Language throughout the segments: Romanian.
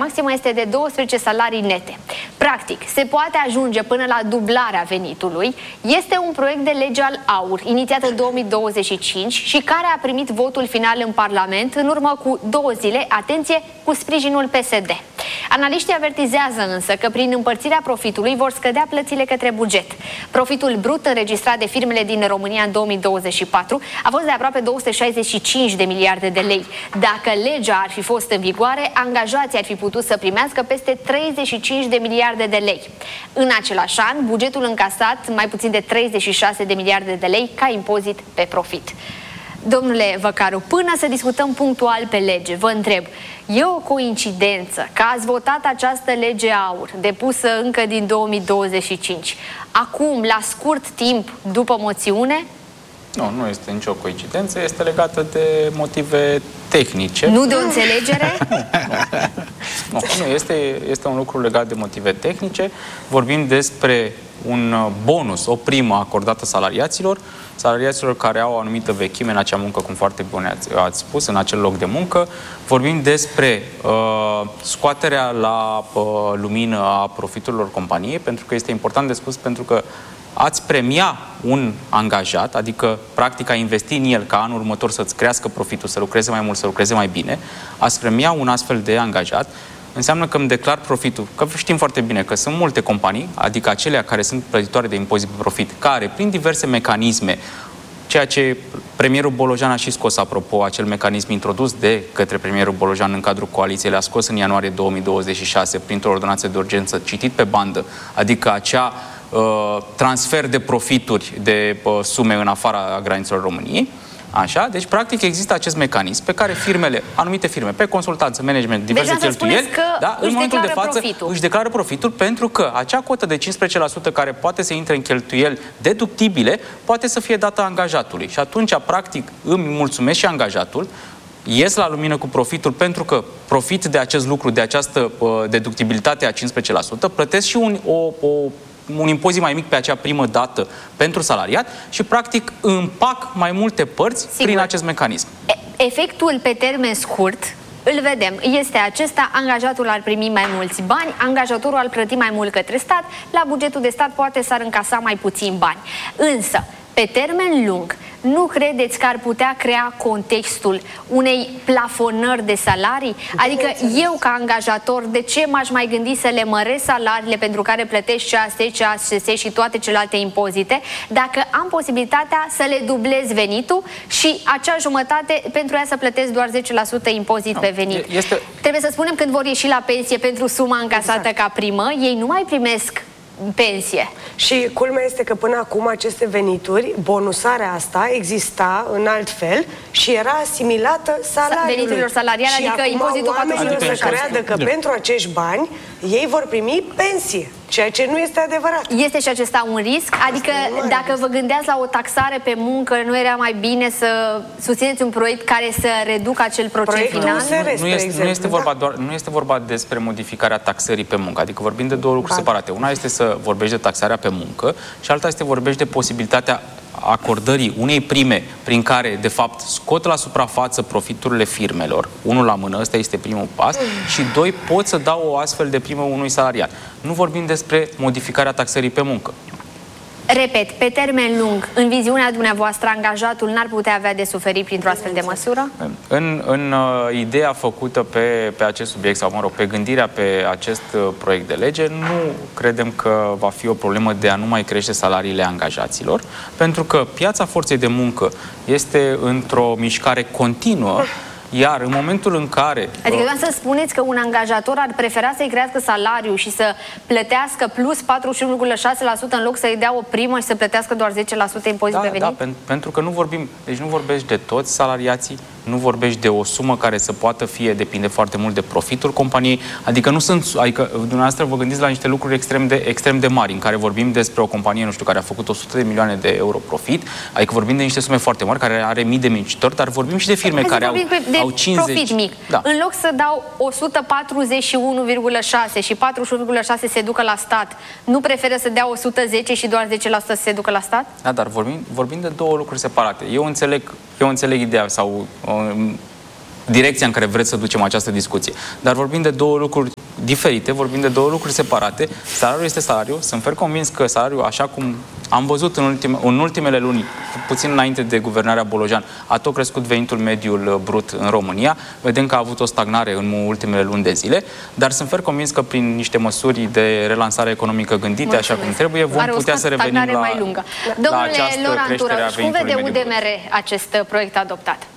maximă este de 12 salarii nete. Practic, se poate ajunge până la dublarea venitului. Este un proiect de lege al AUR, inițiat în 2025 și care a primit votul final în Parlament în urmă cu 2 zile, atenție, cu sprijinul PSD. Analiștii avertizează însă că prin împărțirea profitului vor scădea plățile către buget. Profitul brut înregistrat de firmele din România în 2024 a fost de aproape 265 de miliarde de lei. Dacă legea ar fi fost în vigoare, angajații ar fi putut să primească peste 35 de miliarde de lei. În același an, bugetul încasat mai puțin de 36 de miliarde de lei ca impozit pe profit. Domnule Văcaru, până să discutăm punctual pe lege, vă întreb, e o coincidență că ați votat această lege AUR, depusă încă din 2025, acum, la scurt timp după moțiune? Nu este nicio coincidență, este legată de motive tehnice. Nu de o înțelegere? Nu, este un lucru legat de motive tehnice. Vorbim despre un bonus, o primă acordată salariaților care au o anumită vechime în acea muncă, cum foarte bine ați spus, în acel loc de muncă. Vorbim despre scoaterea la lumină a profiturilor companiei, pentru că este important de spus, pentru că ați premia un angajat, adică practic a investi în el ca anul următor să-ți crească profitul, să lucreze mai mult, să lucreze mai bine, ați premia un astfel de angajat, înseamnă că îmi declar profitul. Că știm foarte bine că sunt multe companii, adică acelea care sunt plătitoare de impozit pe profit, care prin diverse mecanisme, ceea ce premierul Bolojan a și scos, apropo, acel mecanism introdus de către premierul Bolojan în cadrul coaliției, le-a scos în ianuarie 2026 printr-o ordonanță de urgență citit pe bandă, adică acea transfer de profituri de sume în afara granițelor României. Așa? Deci, practic, există acest mecanism pe care firmele, anumite firme, pe consultanță, management, diverse cheltuieli, în momentul de față își declară profitul, pentru că acea cotă de 15% care poate să intre în cheltuieli deductibile poate să fie dată angajatului. Și atunci, practic, îmi mulțumesc și angajatul, ies la lumină cu profitul pentru că profit de acest lucru, de această deductibilitate a 15%, plătesc și un impozit mai mic pe acea primă dată pentru salariat și, practic, împac mai multe părți prin acest mecanism. Efectul pe termen scurt, îl vedem, este acesta: angajatul ar primi mai mulți bani, angajatorul ar plăti mai mult către stat, la bugetul de stat poate s-ar încasa mai puțin bani. Însă, pe termen lung, nu credeți că ar putea crea contextul unei plafonări de salarii? Adică eu, ca angajator, de ce m-aș mai gândi să le măresc salariile pentru care plătesc CAS, CASS și toate celelalte impozite, dacă am posibilitatea să le dublez venitul și acea jumătate pentru ea să plătesc doar 10% impozit pe venit? Trebuie să spunem, când vor ieși la pensie pentru suma încasată ca primă, ei nu mai primesc pensie. Și culmea este că până acum aceste venituri, bonusarea asta exista în alt fel și era asimilată salariului. Veniturilor salariale, și adică impozitul 4%. Oamenii să creadă că pentru acești bani ei vor primi pensie, ceea ce nu este adevărat. Este și acesta un risc? Adică dacă vă gândeați la o taxare pe muncă, nu era mai bine să susțineți un proiect care să reducă acel procent final? Nu este vorba despre modificarea taxării pe muncă, adică vorbim de două lucruri separate. Una este să vorbești de taxarea pe muncă și alta este vorbești de posibilitatea acordării unei prime prin care, de fapt, scot la suprafață profiturile firmelor, unul la mână, ăsta este primul pas, și doi, pot să dau o astfel de primă unui salariat. Nu vorbim despre modificarea taxării pe muncă. Repet, pe termen lung, în viziunea dumneavoastră, angajatul n-ar putea avea de suferit printr-o astfel de măsură? În ideea făcută pe acest subiect, sau, mă rog, pe gândirea pe acest proiect de lege, nu credem că va fi o problemă de a nu mai crește salariile angajaților, pentru că piața forței de muncă este într-o mișcare continuă. Iar în momentul în care... Adică vreau să spuneți că un angajator ar prefera să-i crească salariul și să plătească plus 41,6% în loc să-i dea o primă și să plătească doar 10% impozit pe venit? Da, pentru că nu vorbim... Deci nu vorbești de toți salariații, nu vorbești de o sumă care să poată fi, depinde foarte mult de profitul companiei, adică nu sunt... Adică dumneavoastră vă gândiți la niște lucruri extrem de mari, în care vorbim despre o companie, nu știu, care a făcut 100 de milioane de euro profit, adică vorbim de niște sume foarte mari, care are mii de muncitori, dar vorbim și de firme care au 50... profit mic. Da. În loc să dau 141,6 și 41,6 se ducă la stat, nu preferă să dea 110 și doar 10% să se ducă la stat? Da, dar vorbim de două lucruri separate. Eu înțeleg ideea sau direcția în care vreți să ducem această discuție, dar vorbim de două lucruri diferite, vorbim de două lucruri separate. Salariul este salariu. Sunt fer convins că salariul, așa cum am văzut în ultimele luni, puțin înainte de guvernarea Bolojan, a tot crescut venitul mediul brut în România. Vedem că a avut o stagnare în ultimele luni de zile, dar sunt fer convins că prin niște măsuri de relansare economică gândite așa cum trebuie, vom putea să revenim la această creștere a venitului mediu brut. Cum vede UDMR acest proiect adoptat?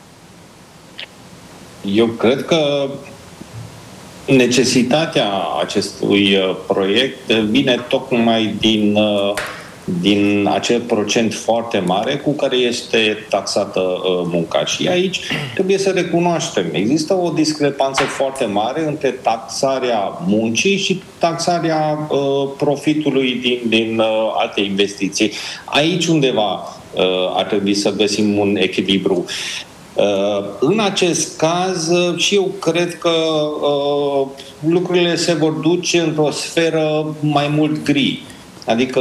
Eu cred că necesitatea acestui proiect vine tocmai din acel procent foarte mare cu care este taxată munca. Și aici trebuie să recunoaștem, există o discrepanță foarte mare între taxarea muncii și taxarea profitului din alte investiții. Aici undeva ar trebui să găsim un echilibru. În acest caz, și eu cred că lucrurile se vor duce într-o sferă mai mult gri. Adică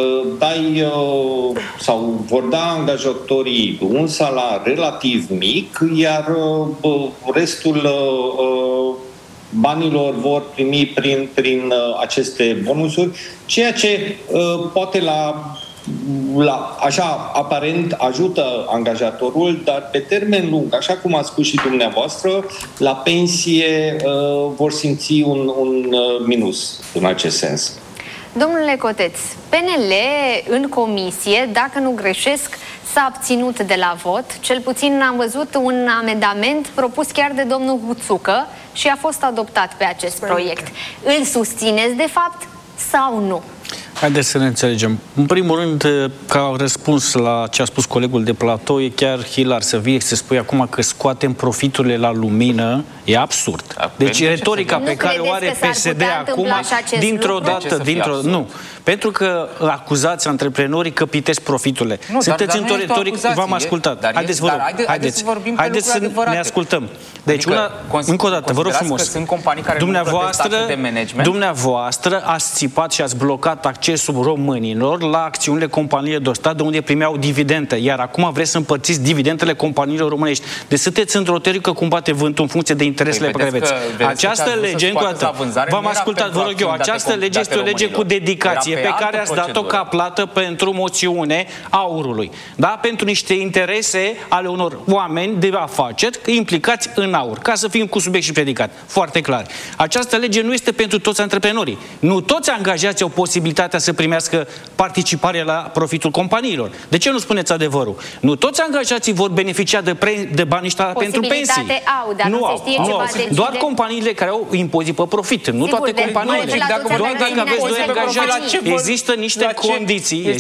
sau vor da angajatorii un salar relativ mic, iar restul banilor vor primi prin aceste bonusuri, ceea ce poate așa aparent ajută angajatorul, dar pe termen lung, așa cum a spus și dumneavoastră, la pensie vor simți un minus în acest sens. Domnule Coteț, PNL în comisie, dacă nu greșesc, s-a abținut de la vot. Cel puțin am văzut un amendament propus chiar de domnul Huțucă și a fost adoptat pe acest proiect. Îl susțineți de fapt sau nu? Haideți să ne înțelegem. În primul rând, ca răspuns la ce a spus colegul de platou, e chiar hilar să vii să spui acum că scoatem profiturile la lumină. E absurd. Deci retorica pe care o are PSD acum, dintr-o dată, nu. Pentru că acuzați antreprenorii că pitesc profiturile. Sunteți într-o retorică, v-am ascultat. Haideți, vă rog, haideți să ne ascultăm. Deci, încă o dată, vă rog frumos, dumneavoastră ați țipat și ați blocat accesul românilor la acțiunile companiilor de stat de unde primeau dividende, iar acum vreți să împărțiți dividendele companiilor românești. Deci sunteți într-o retorică cum bate vântul în funcție de interesele pe care aveți. Această lege, încă o dată, v-am ascultat, vă rog eu, această lege este o lege cu dedicație pe care ați dat-o ca plată pentru moțiune aurului. Da? Pentru niște interese ale unor oameni de afaceri implicați în aur. Ca să fim cu subiect și predicat. Foarte clar. Această lege nu este pentru toți antreprenorii. Nu toți angajații au posibilitatea să primească participare la profitul companiilor. De ce nu spuneți adevărul? Nu toți angajații vor beneficia de banii ăștia pentru pensii. Nu au. Doar companiile care au impozit pe profit. Nu toate companiile. Doar dacă aveți doi angajați. Există niște condiții,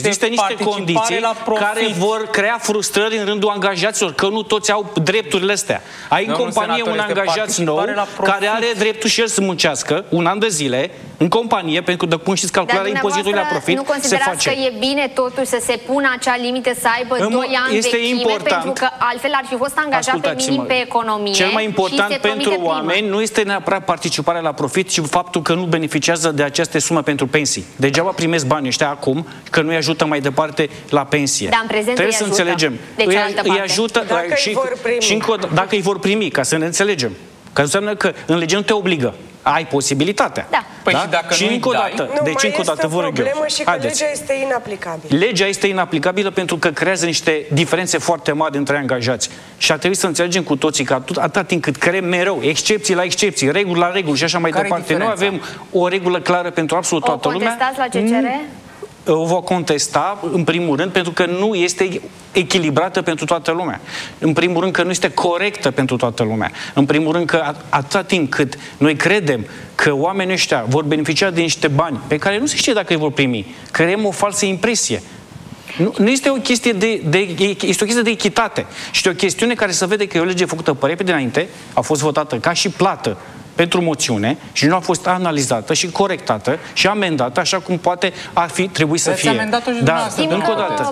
care vor crea frustrări în rândul angajaților, că nu toți au drepturile astea. Ai în companie un angajat nou care are dreptul și el să muncească un an de zile în companie, pentru că, cum știți, calcularea impozitului la profit nu considerați că e bine totuși să se pună acea limită, să aibă 2 ani vechime, pentru că altfel ar fi fost angajat pe minim pe economie. Cel mai important pentru oameni nu este neapărat participarea la profit, ci faptul că nu beneficiază de aceste sume pentru pensii. Degeaba primesc banii ăștia acum, că nu-i ajută mai departe la pensie. Dar în prezent trebuie să înțelegem. Îi ajută și dacă îi vor primi, ca să ne înțelegem. Că înseamnă că în lege nu te obligă. Ai posibilitatea. Da. Păi și dacă și încă o dată, deci încă o dată vă rog eu. Și că legea este inaplicabilă. Legea este inaplicabilă pentru că creează niște diferențe foarte mari între angajați. Și ar trebui să înțelegem cu toții că atâta timp cât creăm mereu excepții la excepții, reguli la reguli și așa mai departe, noi avem o regulă clară pentru absolut toată lumea. O contestați la CCR? O va contesta, în primul rând, pentru că nu este echilibrată pentru toată lumea. În primul rând că nu este corectă pentru toată lumea. În primul rând că atâta timp cât noi credem că oamenii ăștia vor beneficia de niște bani pe care nu se știe dacă îi vor primi, creăm o falsă impresie. Nu este o chestie este o chestie de echitate. Și o chestiune care se vede că e o lege făcută pe repede înainte, a fost votată ca și plată pentru moțiune și nu a fost analizată și corectată și amendată așa cum poate ar fi trebuit să fie. Dar încă o dată.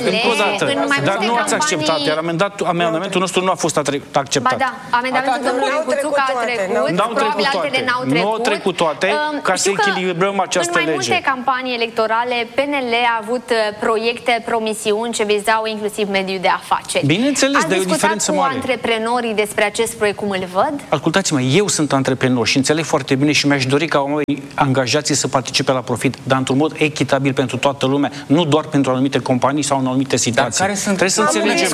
Dar nu ați acceptat, iar amendamentul nostru nu a fost acceptat. Ba da, amendamentul domnului Huțucă a trecut, probabil altele n-au trecut. Nu au trecut toate, ca să echilibrăm această lege. În mai multe campanii electorale, PNL a avut proiecte, promisiuni ce vizau inclusiv mediul de afaceri. Bineînțeles, dar e o diferență mare. Ați discutat cu antreprenorii despre acest proiect, cum îl văd? Ascultați-mă, eu sunt antreprenor. antreprenori și înțeleg foarte bine și mi-aș dori ca noi angajații să participe la profit, dar într-un mod echitabil pentru toată lumea, nu doar pentru anumite companii sau în anumite situații. Dar care sunt? Trebuie să înțelegem.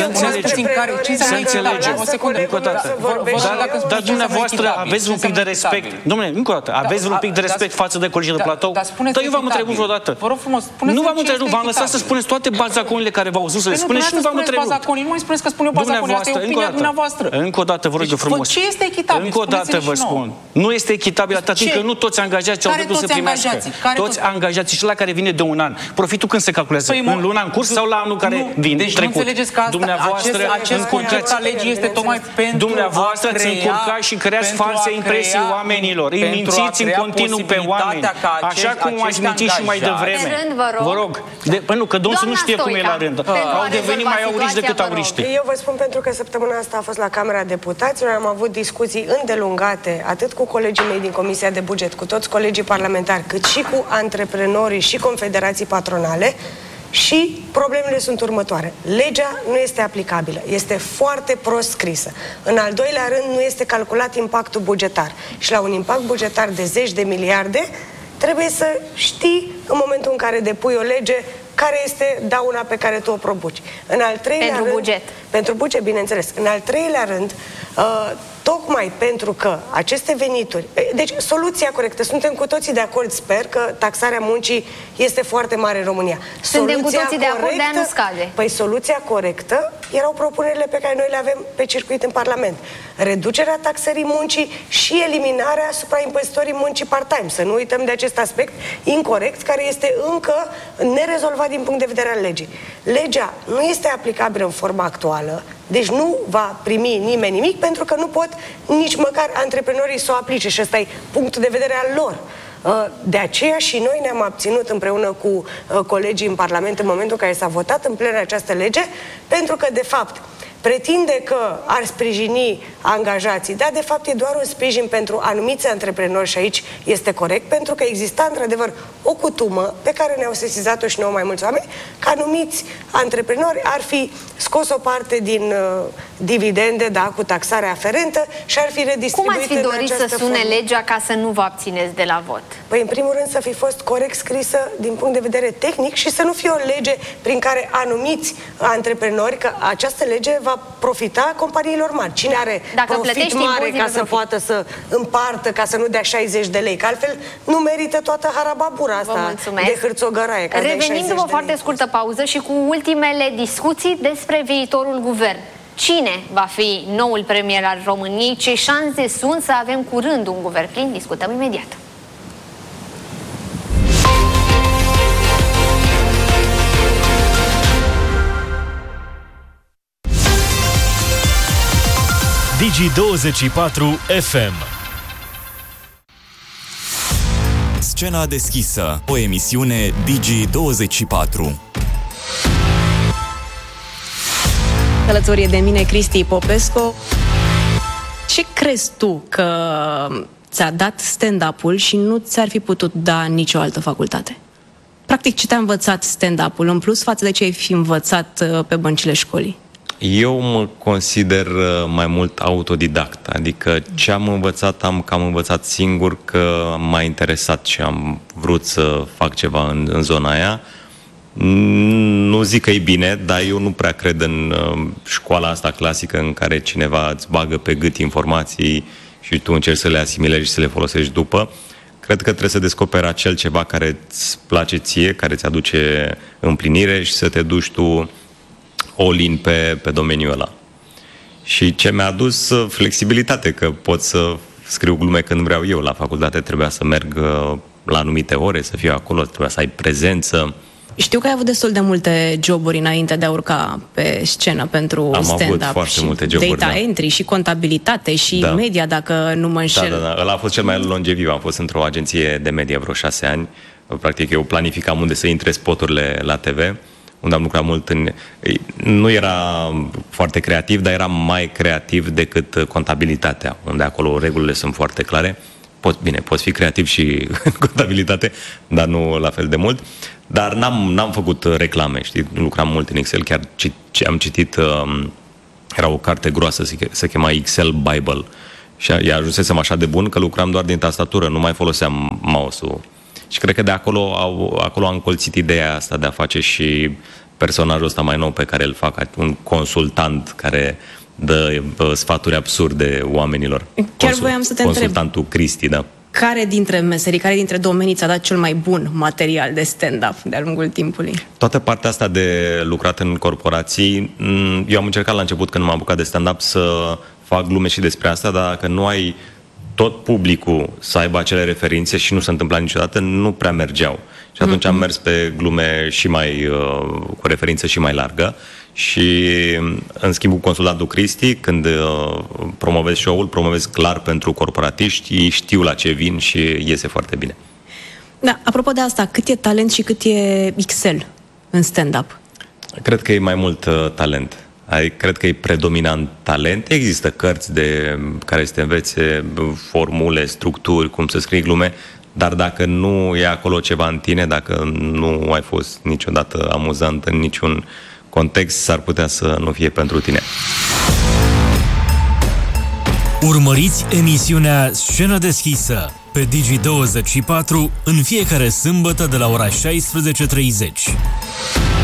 Să înțelegem. O secundă, încă o dată. Dar dumneavoastră aveți un pic de respect. Dom'le, încă o dată, aveți un pic de respect față de colegii de platou? Dar eu v-am întrebat vreodată. Vă rog frumos, nu v-am întrebat, v-am lăsat să spuneți toate bazaconile care v-au zis să le spuneți și nu v-am întrebat. Nu mai spuneți că spun eu bazaconile, asta e opinia dumneavoastră. Încă o dată vă rog eu frumos. Ce este echitabil? Încă o dată vă spun. Nu este echitabil atât timp că nu toți angajații au dreptul să primească. Toți angajații și la care vine de un an. Profitul când se calculează? În luna în curs sau la anul care vine? Deci nu înțelegeți că acest concept al legii este tocmai pentru dumneavoastră ați încurcat și creați false impresii oamenilor. Îi mințiți în continuu pe oameni. Așa cum ați mințit și mai devreme. Vă rog. Nu, că domnul nu știe cum e la rând. Au devenit mai auriști decât auriști. Eu vă spun pentru că săptămâna asta a fost la Camera Deputaților, am avut discuții îndelungate, atât cu colegii mei din Comisia de Buget, cu toți colegii parlamentari, cât și cu antreprenorii și confederații patronale. Și problemele sunt următoare. Legea nu este aplicabilă, este foarte prost scrisă. În al doilea rând, nu este calculat impactul bugetar. Și la un impact bugetar de 10 de miliarde, trebuie să știi în momentul în care depui o lege care este dauna pe care tu o propuci. În al treilea rând, buget. Pentru buget, bineînțeles. În al treilea rând, tocmai pentru că aceste venituri... Deci, soluția corectă. Suntem cu toții de acord, sper, că taxarea muncii este foarte mare în România. Suntem cu toții de acord, de a nu scade. Păi soluția corectă erau propunerile pe care noi le avem pe circuit în Parlament. Reducerea taxării muncii și eliminarea supraimpozitorii muncii part-time. Să nu uităm de acest aspect incorect, care este încă nerezolvat din punct de vedere al legii. Legea nu este aplicabilă în forma actuală, deci nu va primi nimeni nimic, pentru că nu pot nici măcar antreprenorii să o aplice și ăsta e punctul de vedere al lor. De aceea și noi ne-am abținut împreună cu colegii în Parlament în momentul în care s-a votat în plen această lege, pentru că, de fapt, pretinde că ar sprijini angajații, dar de fapt e doar un sprijin pentru anumiți antreprenori și aici este corect, pentru că exista într-adevăr o cutumă pe care ne-au sesizat-o și nouă mai mulți oameni, că anumiți antreprenori ar fi scos o parte din dividende, da, cu taxarea aferentă și ar fi redistribuite. Cum ați fi dorit să sune legea ca să nu vă abțineți de la vot? Păi, în primul rând, să fi fost corect scrisă din punct de vedere tehnic și să nu fie o lege prin care anumiți antreprenori, că această lege va profita companiilor mari. Cine are profit mare ca să poată să împartă, ca să nu dea 60 de lei, că altfel nu merită toată harababura asta de hârțogăraie. Revenim după o foarte scurtă pauză și cu ultimele discuții despre viitorul guvern. Cine va fi noul premier al României? Ce șanse sunt să avem curând un guvern plin? Discutăm imediat. Digi24 FM. Scena deschisă, o emisiune Digi24. Alături de mine Cristi Popescu. Ce crezi tu că ți-a dat stand-up-ul și nu ți-ar fi putut da nicio altă facultate? Practic, ce te-a învățat stand-up-ul în plus față de ce ai fi învățat pe băncile școlii? Eu mă consider mai mult autodidact, adică ce am învățat, am învățat singur, că m-a interesat și am vrut să fac ceva în zona aia. Nu zic că e bine, dar eu nu prea cred în școala asta clasică în care cineva îți bagă pe gât informații și tu încerci să le asimilezi și să le folosești după. Cred că trebuie să descoperi acel ceva care îți place ție, care îți aduce împlinire și să te duci tu all-in pe domeniul ăla. Și ce mi-a adus flexibilitate, că pot să scriu glume când vreau eu. La facultate trebuia să merg la anumite ore, să fiu acolo, trebuia să ai prezență. Știu că ai avut destul de multe joburi înainte de a urca pe scenă pentru stand-up. Am avut foarte multe joburi, data entry și contabilitate și media, dacă nu mă înșel. Da. Ăla a fost cel mai longeviv. Am fost într-o agenție de media vreo 6 ani. Practic eu planificam unde să intre spoturile la TV, unde am lucrat mult nu era foarte creativ, dar era mai creativ decât contabilitatea, unde acolo regulile sunt foarte clare. Poți fi creativ și în contabilitate, dar nu la fel de mult. Dar n-am făcut reclame, știi? Lucram mult în Excel, chiar ce am citit, era o carte groasă, se chema Excel Bible, Și ajunsesem așa de bun că lucram doar din tastatură, nu mai foloseam mouse-ul. Și cred că de acolo am încolțit ideea asta de a face și personajul ăsta mai nou pe care îl fac, un consultant care dă sfaturi absurde oamenilor. Chiar voiam să te întreb. Consultantul Cristi, da. Care dintre meserii, care dintre domenii ți-a dat cel mai bun material de stand-up de-a lungul timpului? Toată partea asta de lucrat în corporații, eu am încercat la început când m-am apucat de stand-up să fac glume și despre asta, dar dacă nu ai tot publicul să aibă acele referințe și nu se întâmpla niciodată, nu prea mergeau. Și atunci am mers pe glume și mai cu referință și mai largă. Și în schimb cu consultantul Cristi, când promovez show-ul, promovez clar pentru corporatiști, ei știu la ce vin și iese foarte bine. Da, apropo de asta, cât e talent și cât e Excel în stand-up? Cred că e mai mult talent. Cred că e predominant talent. Există cărți care să te învețe formule, structuri, cum să scrii glume, dar dacă nu e acolo ceva în tine, dacă nu ai fost niciodată amuzant în niciun context, s-ar putea să nu fie pentru tine. Urmăriți emisiunea Scenă deschisă pe Digi24 în fiecare sâmbătă de la ora 16:30.